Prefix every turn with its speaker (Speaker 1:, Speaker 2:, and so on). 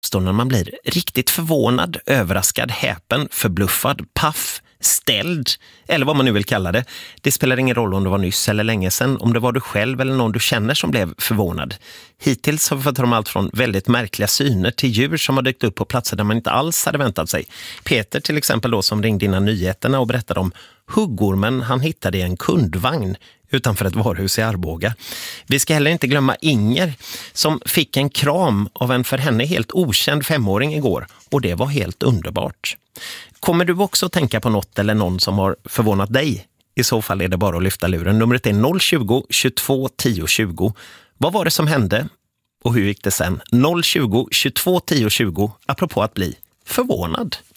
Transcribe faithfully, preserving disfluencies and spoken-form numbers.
Speaker 1: När man blir riktigt förvånad, överraskad, häpen, förbluffad, paff, ställd eller vad man nu vill kalla det. Det spelar ingen roll om det var nyss eller länge sedan, om det var du själv eller någon du känner som blev förvånad. Hittills har vi fått om allt från väldigt märkliga syner till djur som har dykt upp på platser där man inte alls hade väntat sig. Peter till exempel då, som ringde innan nyheterna och berättade om huggormen han hittade i en kundvagn utanför ett varuhus i Arboga. Vi ska heller inte glömma Inger som fick en kram av en för henne helt okänd femåring igår, och det var helt underbart. Kommer du också att tänka på något eller någon som har förvånat dig? I så fall är det bara att lyfta luren. Numret är noll tjugo, tjugotvå, tio, tjugo. Vad var det som hände och hur gick det sen? noll tjugo, tjugotvå, tio, tjugo apropå att bli förvånad.